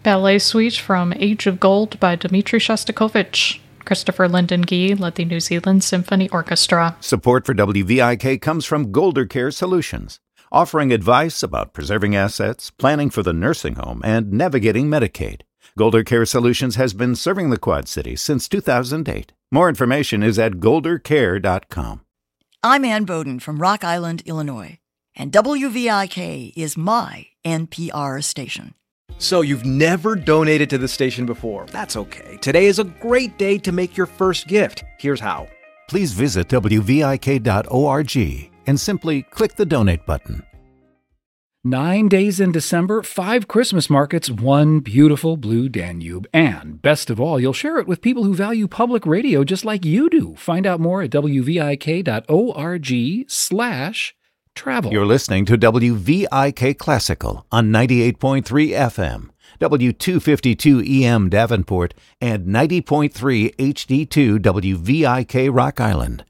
Ballet Suite from Age of Gold by Dmitri Shostakovich. Christopher Lyndon Gee led the New Zealand Symphony Orchestra. Support for WVIK comes from Golder Care Solutions, offering advice about preserving assets, planning for the nursing home, and navigating Medicaid. Golder Care Solutions has been serving the Quad Cities since 2008. More information is at goldercare.com. I'm Ann Bowden from Rock Island, Illinois, and WVIK is my NPR station. So you've never donated to the station before. That's okay. Today is a great day to make your first gift. Here's how. Please visit WVIK.org and simply click the donate button. 9 days in December, 5 Christmas markets, 1 beautiful blue Danube. And best of all, you'll share it with people who value public radio just like you do. Find out more at WVIK.org/travel. You're listening to WVIK Classical on 98.3 FM, W252 EM Davenport, and 90.3 HD2 WVIK Rock Island.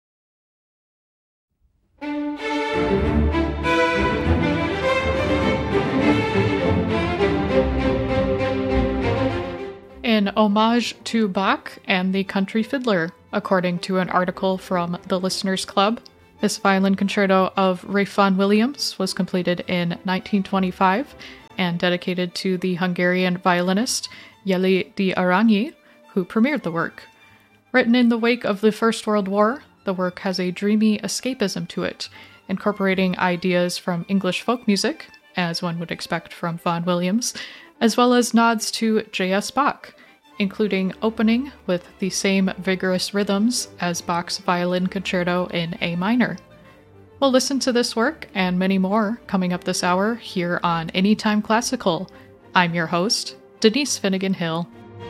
In homage to Bach and the Country Fiddler, according to an article from the Listeners Club, this violin concerto of Ralph Vaughan Williams was completed in 1925 and dedicated to the Hungarian violinist Jeli de Arany, who premiered the work. Written in the wake of the First World War, the work has a dreamy escapism to it, incorporating ideas from English folk music, as one would expect from Vaughan Williams, as well as nods to J.S. Bach, including opening with the same vigorous rhythms as Bach's violin concerto in A minor. We'll listen to this work and many more coming up this hour here on Anytime Classical. I'm your host, Denise Finnegan Hill.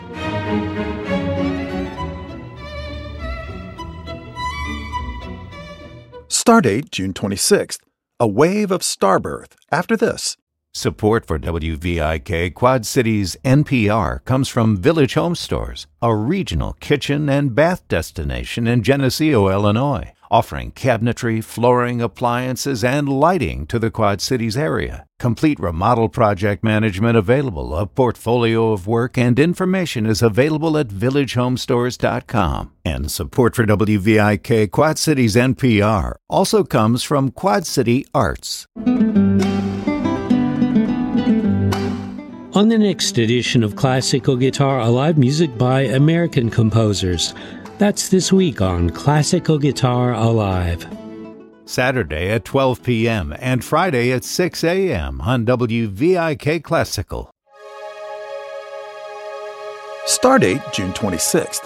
Stardate June 26th. A wave of starbirth after this. Support for WVIK Quad Cities NPR comes from Village Home Stores, a regional kitchen and bath destination in Geneseo, Illinois, offering cabinetry, flooring, appliances, and lighting to the Quad Cities area. Complete remodel project management available, a portfolio of work, and information is available at villagehomestores.com. And support for WVIK Quad Cities NPR also comes from Quad City Arts. On the next edition of Classical Guitar Alive, music by American composers. That's this week on Classical Guitar Alive. Saturday at 12 p.m. and Friday at 6 a.m. on WVIK Classical. Stardate June 26th.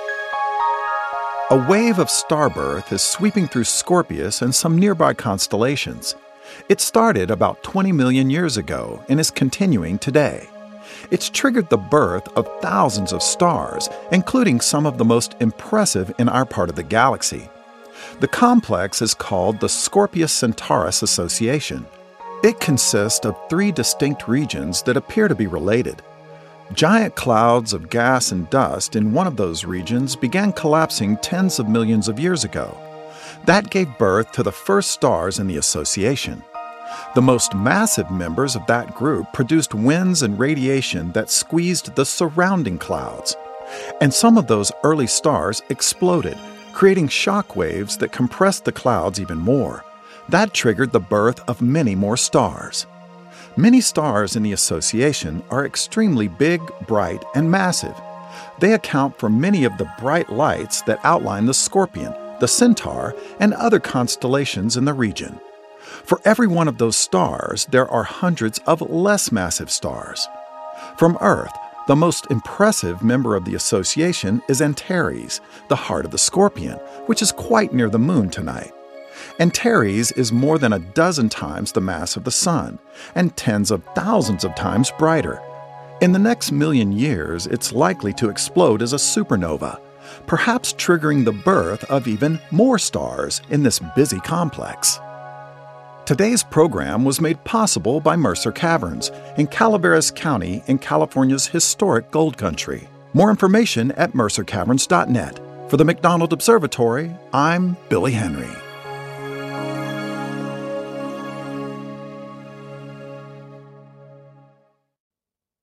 A wave of starbirth is sweeping through Scorpius and some nearby constellations. It started about 20 million years ago and is continuing today. It's triggered the birth of thousands of stars, including some of the most impressive in our part of the galaxy. The complex is called the Scorpius-Centaurus Association. It consists of 3 distinct regions that appear to be related. Giant clouds of gas and dust in one of those regions began collapsing tens of millions of years ago. That gave birth to the first stars in the association. The most massive members of that group produced winds and radiation that squeezed the surrounding clouds. And some of those early stars exploded, creating shock waves that compressed the clouds even more. That triggered the birth of many more stars. Many stars in the association are extremely big, bright, and massive. They account for many of the bright lights that outline the Scorpion, the Centaur, and other constellations in the region. For every one of those stars, there are hundreds of less massive stars. From Earth, the most impressive member of the association is Antares, the heart of the Scorpion, which is quite near the Moon tonight. Antares is more than a dozen times the mass of the Sun, and tens of thousands of times brighter. In the next million years, it's likely to explode as a supernova, perhaps triggering the birth of even more stars in this busy complex. Today's program was made possible by Mercer Caverns in Calaveras County in California's historic gold country. More information at mercercaverns.net. For the McDonald Observatory, I'm Billy Henry.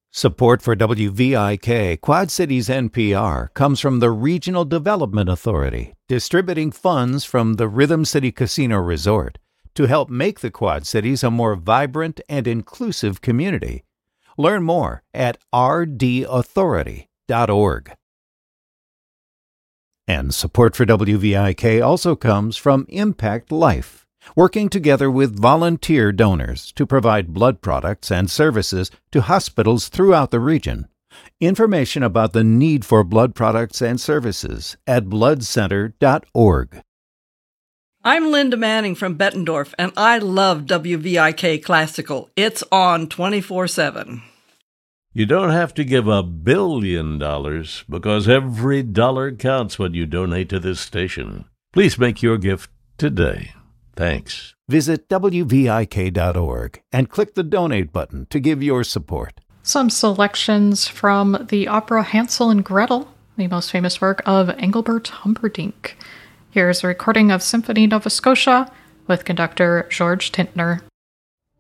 Support for WVIK Quad Cities NPR comes from the Regional Development Authority, distributing funds from the Rhythm City Casino Resort to help make the Quad Cities a more vibrant and inclusive community. Learn more at rdauthority.org. And support for WVIK also comes from Impact Life, working together with volunteer donors to provide blood products and services to hospitals throughout the region. Information about the need for blood products and services at bloodcenter.org. I'm Linda Manning from Bettendorf, and I love WVIK Classical. It's on 24/7. You don't have to give $1 billion because every dollar counts when you donate to this station. Please make your gift today. Thanks. Visit WVIK.org and click the donate button to give your support. Some selections from the opera Hansel and Gretel, the most famous work of Engelbert Humperdinck. Here's a recording of Symphony Nova Scotia with conductor George Tintner.